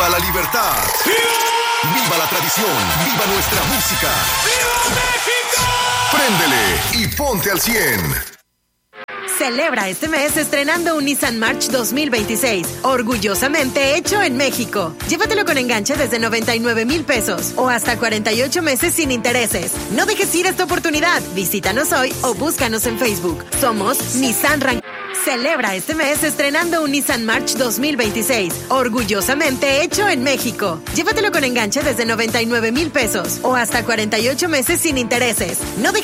¡Viva la libertad! ¡Viva! ¡Viva la tradición! ¡Viva nuestra música! ¡Viva México! Préndele y ponte al 100. Celebra este mes estrenando un Nissan March 2026, orgullosamente hecho en México. Llévatelo con enganche desde 99,000 pesos o hasta 48 meses sin intereses. No dejes ir esta oportunidad. Visítanos hoy o búscanos en Facebook. Somos Nissan Ranking. Celebra este mes estrenando un Nissan March 2026, orgullosamente hecho en México. Llévatelo con enganche desde 99,000 pesos o hasta 48 meses sin intereses. No dejes